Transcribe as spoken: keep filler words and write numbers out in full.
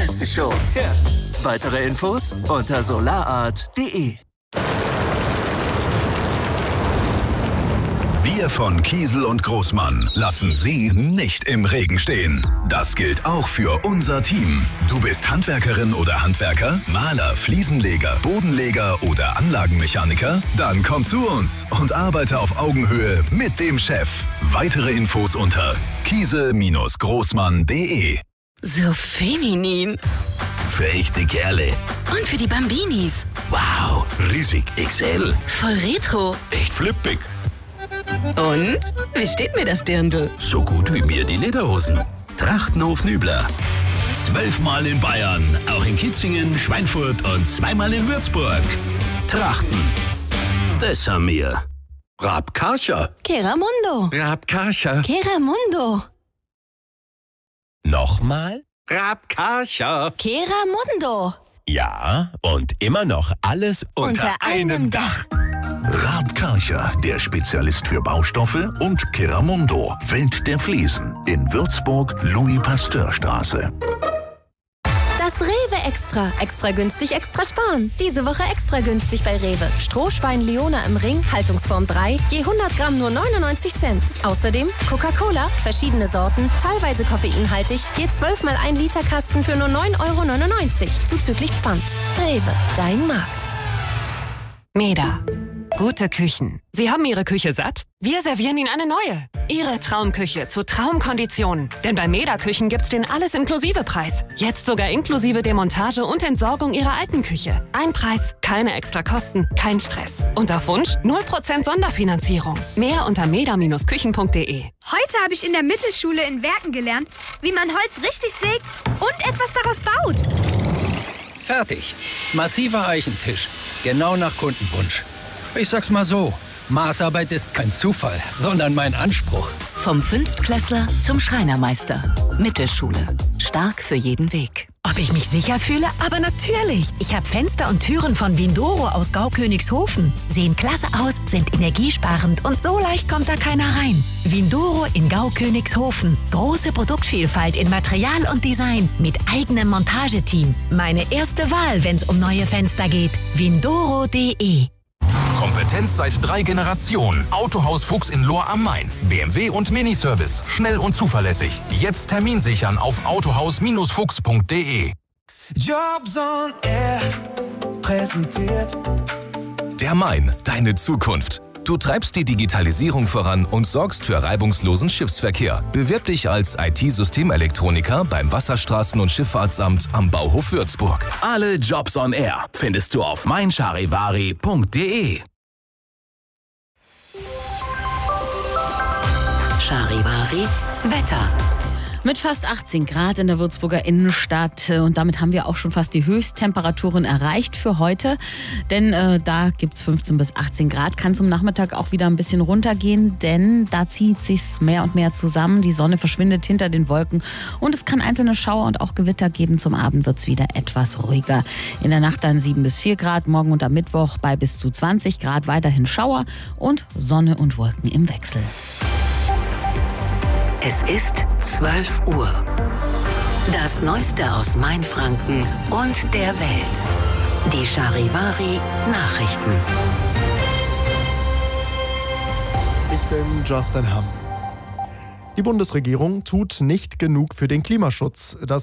letzte Show. Ja. Weitere Infos unter solarart punkt de. Wir von Kiesel und Großmann lassen Sie nicht im Regen stehen. Das gilt auch für unser Team. Du bist Handwerkerin oder Handwerker, Maler, Fliesenleger, Bodenleger oder Anlagenmechaniker? Dann komm zu uns und arbeite auf Augenhöhe mit dem Chef. Weitere Infos unter kiesel Großmann punkt de. So feminin. Für echte Kerle. Und für die Bambinis. Wow, riesig X L. Voll retro. Echt flippig. Und? Wie steht mir das Dirndl? So gut wie mir die Lederhosen. Trachtenhof Nübler. Zwölfmal in Bayern, auch in Kitzingen, Schweinfurt und zweimal in Würzburg. Trachten. Das haben wir. Raab Karcher. Keramundo. Raab Karcher. Keramundo. Nochmal? Raab Karcher. Keramundo. Ja, und immer noch alles unter, Unter einem Dach. Raab Karcher, der Spezialist für Baustoffe, und Keramundo, Welt der Fliesen, in Würzburg, Louis-Pasteur-Straße. Das Rewe Extra. Extra günstig, extra sparen. Diese Woche extra günstig bei Rewe. Strohschwein Leona im Ring, Haltungsform drei, je hundert Gramm nur neunundneunzig Cent. Außerdem Coca-Cola, verschiedene Sorten, teilweise koffeinhaltig, je zwölf mal ein Liter Kasten für nur neun Euro neunundneunzig, zuzüglich Pfand. Rewe, dein Markt. Meda. Gute Küchen. Sie haben Ihre Küche satt? Wir servieren Ihnen eine neue. Ihre Traumküche zu Traumkonditionen. Denn bei Meda Küchen gibt's den Alles-Inklusive-Preis. Jetzt sogar inklusive Demontage und Entsorgung Ihrer alten Küche. Ein Preis, keine extra Kosten, kein Stress. Und auf Wunsch null Prozent Sonderfinanzierung. Mehr unter meda Bindestrich küchen punkt de. Heute habe ich in der Mittelschule in Werken gelernt, wie man Holz richtig sägt und etwas daraus baut. Fertig. Massiver Eichentisch. Genau nach Kundenwunsch. Ich sag's mal so, Maßarbeit ist kein Zufall, sondern mein Anspruch. Vom Fünftklässler zum Schreinermeister. Mittelschule. Stark für jeden Weg. Ob ich mich sicher fühle? Aber natürlich. Ich habe Fenster und Türen von Windoro aus Gaukönigshofen. Sehen klasse aus, sind energiesparend und so leicht kommt da keiner rein. Windoro in Gaukönigshofen. Große Produktvielfalt in Material und Design mit eigenem Montageteam. Meine erste Wahl, wenn's um neue Fenster geht. Windoro punkt de. Kompetenz seit drei Generationen. Autohaus Fuchs in Lohr am Main. B M W und Miniservice. Schnell und zuverlässig. Jetzt Termin sichern auf autohaus Fuchs punkt de. Jobs on Air präsentiert Der Main, deine Zukunft. Du treibst die Digitalisierung voran und sorgst für reibungslosen Schiffsverkehr. Bewirb dich als I T-Systemelektroniker beim Wasserstraßen- und Schifffahrtsamt am Bauhof Würzburg. Alle Jobs on Air findest du auf mein charivari punkt de. Charivari Wetter. Mit fast achtzehn Grad in der Würzburger Innenstadt und damit haben wir auch schon fast die Höchsttemperaturen erreicht für heute, denn äh, da gibt's fünfzehn bis achtzehn Grad, kann zum Nachmittag auch wieder ein bisschen runtergehen, denn da zieht sich's mehr und mehr zusammen, die Sonne verschwindet hinter den Wolken und es kann einzelne Schauer und auch Gewitter geben, zum Abend wird's wieder etwas ruhiger. In der Nacht dann sieben bis vier Grad, morgen und am Mittwoch bei bis zu zwanzig Grad, weiterhin Schauer und Sonne und Wolken im Wechsel. Es ist zwölf Uhr. Das Neueste aus Mainfranken und der Welt. Die Charivari Nachrichten. Ich bin Justin Hamm. Die Bundesregierung tut nicht genug für den Klimaschutz. Das